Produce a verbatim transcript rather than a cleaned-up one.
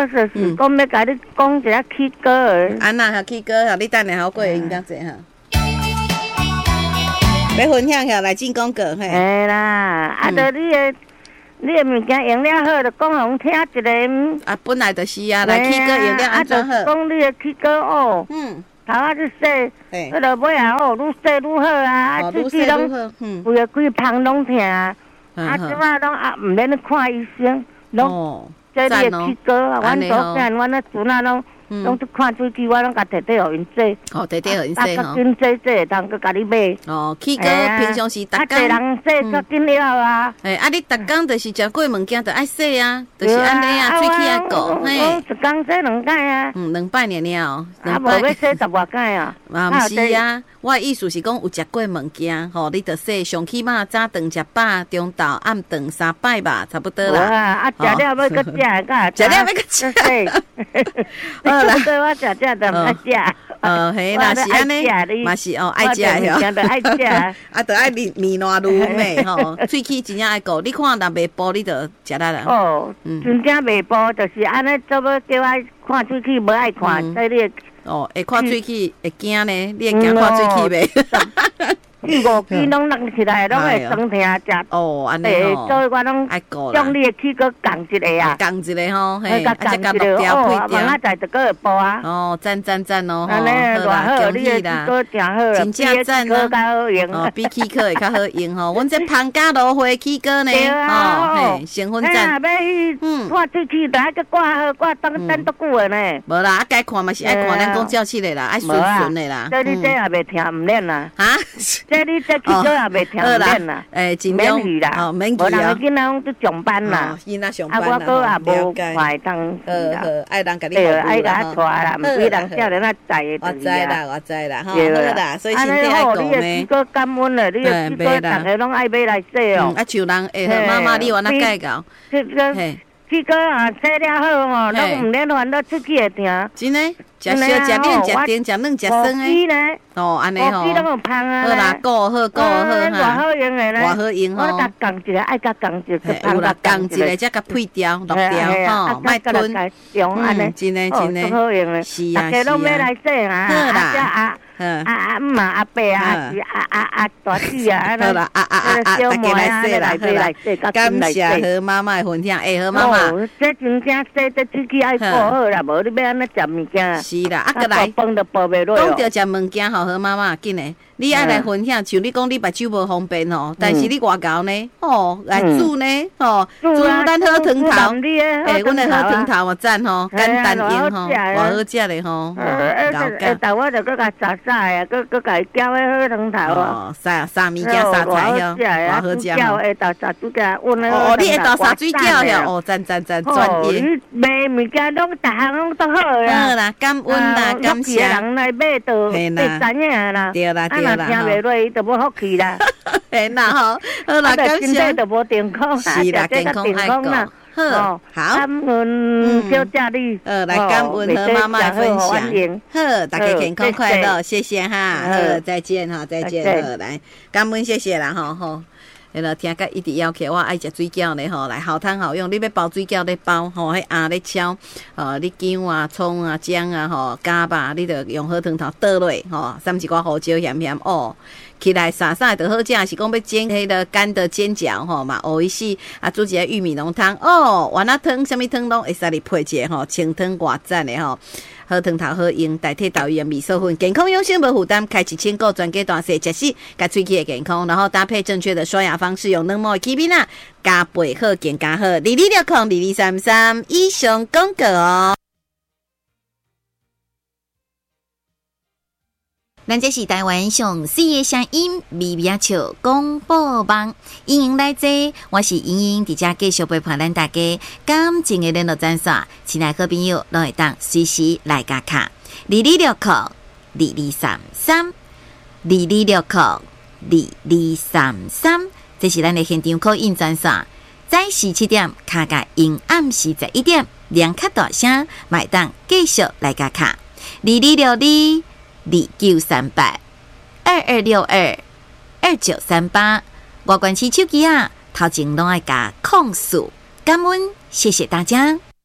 就是讲要甲你讲一下起歌儿。 安那哈起歌哈，你等下好过音较济哈。要分享下来进广告嘿。 嘿啦，啊，着你的你的物件用了好，着讲互阮听一个。 啊，本来就是啊，来起歌用了安怎好？ 啊，着讲你的起歌哦。 嗯。 头仔去洗，迄落尾啊哦，愈洗愈好啊，啊，喙齿拢规个规芳拢疼啊，啊，即摆拢啊毋免去看医生，拢这你的起歌啊，阮祖囝，阮咧孙仔拢。拢去看喙齿，我拢甲摕摕互因洗。 哦，摕摕互因洗吼。 啊，较紧洗洗会当佮甲你买。 哦，起歌平常时逐工。 啊，人洗较紧了啊。 诶，啊，你逐工就是食过物件，着爱洗啊，就是安尼啊，喙齿爱顾。 嘿，一工洗两摆啊。 嗯，两摆尔尔哦。 啊，无要洗十外摆啊。 啊，毋是啊，我的意思是讲有食过物件，吼，你着洗，上起码早顿食饱，中昼暗顿三摆吧，差不多啦。 啊，啊，食了要搁食，甲食了要搁食。 好啦，我食食着毋爱食。 呃，嘿啦，是安尼，嘛是哦，爱食哟， 爱食， 啊，着爱面面烂卤美吼，喙齿真正爱顾。你看若袂补，你着食力啦。 哦，真正袂补，就是安尼，做要叫我看喙齿，无爱看，所以你。 哦，会看喙齿会惊呢，你会惊看喙齿袂？ 四五支拢弄起来，拢会酸疼食。 哦，安尼哦。所以我拢爱顾啦。 将你的起个降一个啊。 降一个吼， 嘿，啊，降一个哦，慢慢在就搁会补啊。 哦，赞赞赞哦， 好啦，恭喜啦， 真正赞啊。 哦，比起科会较好用吼，阮这芳家芦花起歌呢，哦，嘿，成分赞。 要去看喙齿，着爱搁挂好，挂等等多久的呢？ 无啦，啊该看嘛是爱看，咱讲照起的啦，爱顺顺的啦。 所以你这也袂听唔练啦。 哈？ 这你这起歌也袂听唔练啦。 诶，尽量免去啦， 哦，免去啊。 无人囡仔拢去上班啦， 囡仔上班啦。啊，我搁也无快当。 好好，爱人甲你对，爱甲我带啦，毋是人少年仔载的。 我知啦，我知啦，吼，好啦，所以身体爱顾呢。 你的起歌感恩了，你的起歌大家拢爱买来洗哦。 啊，像人会和妈妈，你有安怎介绍？ 嘿。起歌啊，洗了好吼，拢毋免烦恼喙齿会疼。 真诶，食烧、食面、食甜、食软、食酸诶。哦，安尼吼。 五支拢有芳啊。 好啦，顾好顾好哈。 偌好用诶咧。 偌好用吼。 我甲降一个，爱甲降一个， 有啦，降一个才甲配掉、落掉吼，莫吞。嗯，真诶真诶。 好用诶。 是啊是啊。 大家拢要来洗啊。 好啦。 啊啊阿姆阿伯啊，是啊啊啊大姊啊， 好啦，啊啊啊啊，大家来说啦，好啦，感谢何妈妈的分享，哎，何妈妈， 这真正说这喙齿爱顾好啦，无你要安尼食物件， 是啦，啊，过来， 饭都补袂落。 讲到食物件吼，何妈妈，紧嘞。你爱来分享，像你讲你目睭无方便吼，但是你外交呢，吼来煮呢，吼煮咱好汤头，诶，阮的好汤头嘛赞吼，简单用吼，偌好食嘞吼， 老家。但我就搁甲炸炸呀，搁搁甲伊搅个好汤头啊， 啥啥物件啥菜哟，偌好食吼。 下豆沙水饺，阮咧。 哦，你下豆沙水饺呀，哦，赞赞赞，专业。 卖物件拢逐项拢都好呀。 好啦，感恩啦，感谢。 人来买都会知影啦。 对啦对。 听袂落，伊就无福气啦。 嘿啦吼，好啦，感谢。 身体就无健康， 是啦，健康爱顾。好，好， 感恩小姐你。 呃，来感恩和妈妈分享。好，大家健康快乐，谢谢哈。好，再见哈，再见。好，来感恩谢谢啦吼吼。迄落听甲一直要求我爱食水饺呢吼，来好汤好用。你要包水饺咧包吼，迄鸭咧敲，呃，你姜啊、葱啊、姜啊吼、加吧，你着用好汤头倒落吼，撒一寡胡椒咸咸哦，起来洒洒就好食。是讲要煎迄个干的煎饺吼嘛，学一试啊，煮一个玉米浓汤哦，丸仔汤什么汤拢会使你配一个吼，清汤偌赞的吼。好汤头好用，代替豆油米粉粉，健康养生无负担，开启千个全家大细，食食甲喙齿的健康，然后搭配正确的刷牙方式，用软毛的起面啊，加倍好更加好，二二六空二二三三以上广告哦。咱这是台湾上四个声音微微笑广播网，欢迎来坐，我是莹莹，伫遮继续陪伴咱大家感情的联络站线，亲爱好朋友拢会当随时来加卡，二二六扣二二三三，二二六扣二二三三，这是咱的现场call in专线，早时七点卡甲因暗时十一点，两卡大声，买当继续来加卡，二二六二。二九三八二二六二二九三八，外关市手机啊，头前拢爱加控诉，感恩，谢谢大家。